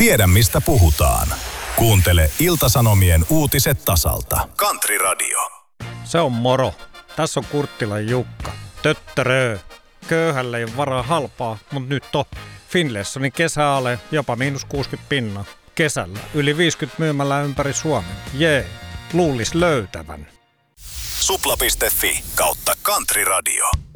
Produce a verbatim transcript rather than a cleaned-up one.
Tiedä mistä puhutaan. Kuuntele Ilta-Sanomien uutiset tasalta. Country Radio. Se on moro. Tässä on Kurttilan Jukka. Töttörö. Köyhälle ei ole varaa halpaa, mutta nyt on. Finlaysonin kesäale jopa miinus kuusikymmentä pinnaa. Kesällä yli viisikymmentä myymällä ympäri Suomen. Jee, luulis löytävän. Supla piste fi kautta Country Radio.